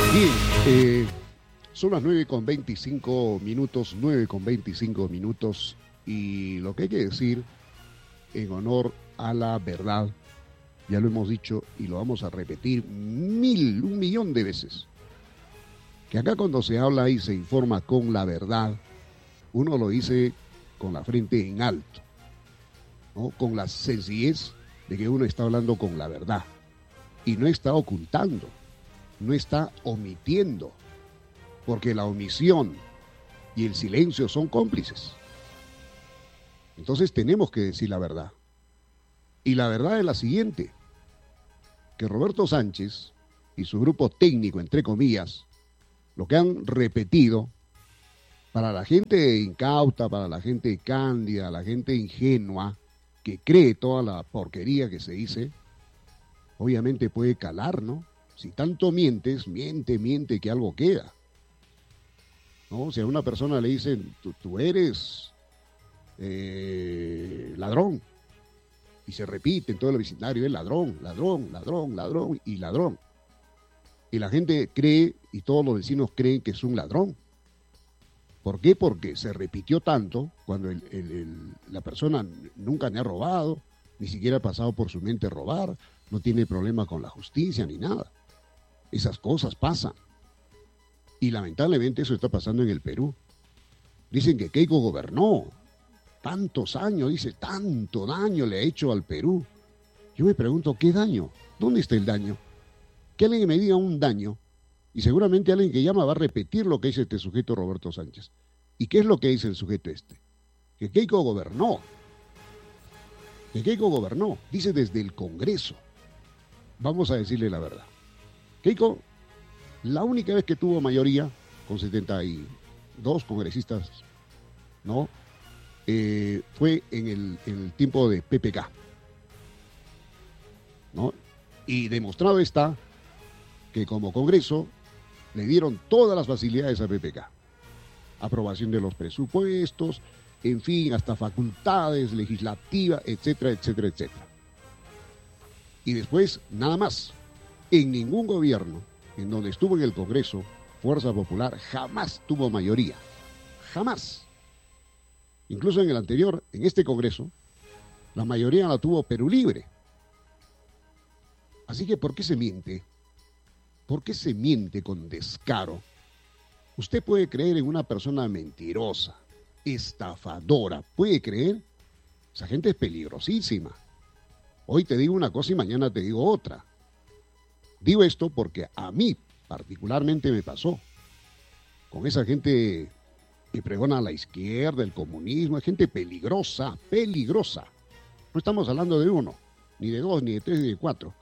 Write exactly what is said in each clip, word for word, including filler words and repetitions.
Bien, eh, son las nueve con veinticinco minutos, nueve con veinticinco minutos, y lo que hay que decir en honor a la verdad, ya lo hemos dicho y lo vamos a repetir mil, un millón de veces, que acá cuando se habla y se informa con la verdad, uno lo dice con la frente en alto, ¿no? Con la sencillez de que uno está hablando con la verdad y no está ocultando, no está omitiendo, porque la omisión y el silencio son cómplices. Entonces tenemos que decir la verdad. Y la verdad es la siguiente, que Roberto Sánchez y su grupo técnico, entre comillas, lo que han repetido, para la gente incauta, para la gente cándida, la gente ingenua, que cree toda la porquería que se dice, obviamente puede calar, ¿no? Si tanto mientes, miente, miente, que algo queda. ¿No? Si a una persona le dicen, tú, tú eres eh, ladrón, y se repite en todo el vecindario, es ladrón, ladrón, ladrón, ladrón y ladrón. Y la gente cree, y todos los vecinos creen que es un ladrón. ¿Por qué? Porque se repitió tanto, cuando el, el, el, la persona nunca me ha robado, ni siquiera ha pasado por su mente robar, no tiene problema con la justicia ni nada. Esas cosas pasan. Y lamentablemente eso está pasando en el Perú. Dicen que Keiko gobernó tantos años, dice, tanto daño le ha hecho al Perú. Yo me pregunto, ¿qué daño? ¿Dónde está el daño? Que alguien me diga un daño, y seguramente alguien que llama va a repetir lo que dice este sujeto Roberto Sánchez. ¿Y qué es lo que dice el sujeto este? Que Keiko gobernó. Que Keiko gobernó, dice desde el Congreso. Vamos a decirle la verdad. Keiko, la única vez que tuvo mayoría, con setenta y dos congresistas, ¿no? Eh, fue en el, en el tiempo de P P K, ¿no? Y demostrado está que como Congreso le dieron todas las facilidades a P P K. Aprobación de los presupuestos, en fin, hasta facultades legislativas, etcétera, etcétera, etcétera. Y después, nada más. En ningún gobierno en donde estuvo en el Congreso, Fuerza Popular jamás tuvo mayoría. Jamás. Incluso en el anterior, en este Congreso, la mayoría la tuvo Perú Libre. Así que, ¿por qué se miente? ¿Por qué se miente con descaro? Usted puede creer en una persona mentirosa, estafadora. ¿Puede creer? Esa gente es peligrosísima. Hoy te digo una cosa y mañana te digo otra. Digo esto porque a mí particularmente me pasó. Con esa gente que pregona a la izquierda, el comunismo, es gente peligrosa, peligrosa. No estamos hablando de uno, ni de dos, ni de tres, ni de cuatro.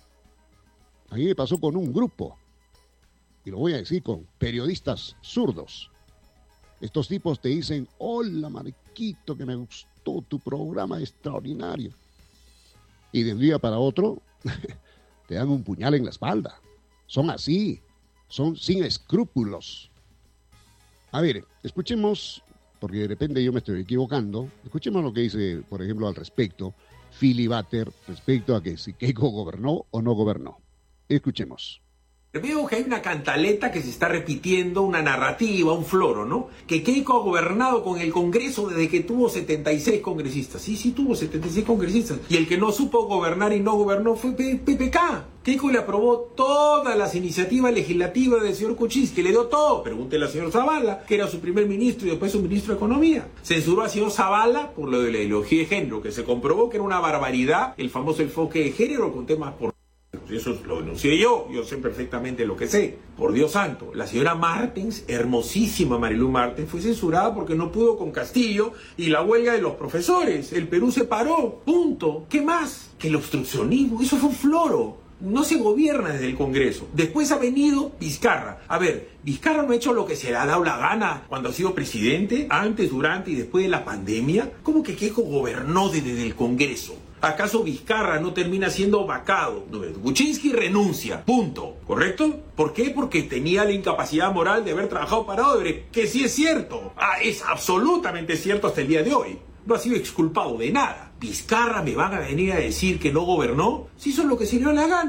A mí me pasó con un grupo, y lo voy a decir, con periodistas zurdos. Estos tipos te dicen, hola Marquito, que me gustó tu programa extraordinario. Y de un día para otro te dan un puñal en la espalda. Son así, son sin escrúpulos. A ver, escuchemos, porque de repente yo me estoy equivocando, escuchemos lo que dice, por ejemplo, al respecto, Philly Butter, respecto a que si Keiko gobernó o no gobernó. Escuchemos. Veo que hay una cantaleta que se está repitiendo, una narrativa, un floro, ¿no? Que Keiko ha gobernado con el Congreso desde que tuvo setenta y seis congresistas. Sí, sí, tuvo setenta y seis congresistas. Y el que no supo gobernar y no gobernó fue P P K. Keiko le aprobó todas las iniciativas legislativas del señor Kuczynski, le dio todo. Pregúntele al señor Zavala, que era su primer ministro y después su ministro de Economía. Censuró al señor Zavala por lo de la ideología de género, que se comprobó que era una barbaridad el famoso enfoque de género con temas por... Eso lo denuncié yo, yo sé perfectamente lo que sé. Por Dios santo, la señora Martens, hermosísima Marilu Martens, fue censurada porque no pudo con Castillo y la huelga de los profesores. El Perú se paró, punto. ¿Qué más? Que el obstruccionismo, eso fue un floro. No se gobierna desde el Congreso. Después ha venido Vizcarra. A ver, Vizcarra no ha hecho lo que se le ha dado la gana cuando ha sido presidente, antes, durante y después de la pandemia. ¿Cómo que Keiko gobernó desde el Congreso? ¿Acaso Vizcarra no termina siendo vacado? No, Kuczynski renuncia, punto. ¿Correcto? ¿Por qué? Porque tenía la incapacidad moral de haber trabajado para Odebrecht, que sí es cierto. Ah, es absolutamente cierto hasta el día de hoy. No ha sido exculpado de nada. Vizcarra me van a venir a decir que no gobernó, si hizo lo que se le dio la gana.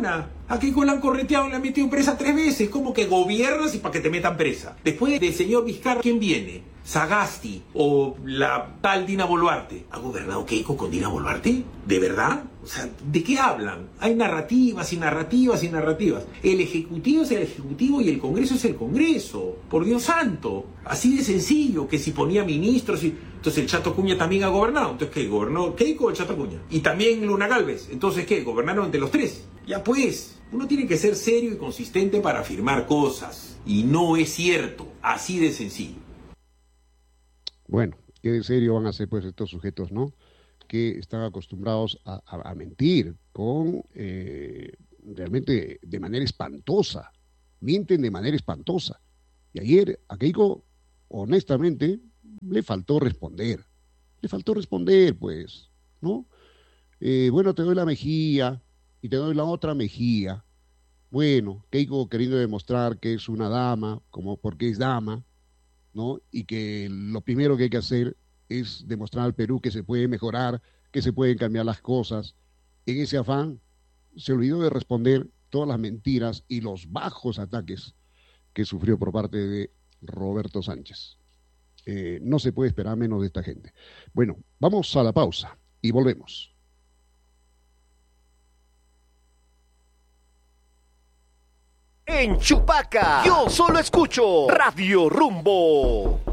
A Keiko la han correteado, le han metido presa tres veces. Como que gobiernas y para que te metan presa. Después del señor Vizcarra, ¿quién viene? Sagasti o la tal Dina Boluarte. ¿Ha gobernado Keiko con Dina Boluarte? ¿De verdad? O sea, ¿de qué hablan? Hay narrativas y narrativas y narrativas. El Ejecutivo es el Ejecutivo y el Congreso es el Congreso. Por Dios santo. Así de sencillo, que si ponía ministros y... Entonces el Chato Acuña también ha gobernado. Entonces, ¿qué? ¿Gobernó Keiko o el Chato Acuña? Y también Luna Gálvez. Entonces, ¿qué? ¿Gobernaron entre los tres? Ya pues, uno tiene que ser serio y consistente para afirmar cosas. Y no es cierto. Así de sencillo. Bueno, qué de serio van a ser pues estos sujetos, ¿no? Que están acostumbrados a, a, a mentir con eh, realmente de manera espantosa. Mienten de manera espantosa. Y ayer a Keiko, honestamente, le faltó responder. Le faltó responder, pues, ¿no? Eh, bueno, te doy la mejilla y te doy la otra mejilla. Bueno, Keiko queriendo demostrar que es una dama, como porque es dama, ¿no? Y que lo primero que hay que hacer es demostrar al Perú que se puede mejorar, que se pueden cambiar las cosas. En ese afán, se olvidó de responder todas las mentiras y los bajos ataques que sufrió por parte de Roberto Sánchez. Eh, no se puede esperar menos de esta gente. Bueno, vamos a la pausa y volvemos. En Chupaca, yo solo escucho Radio Rumbo.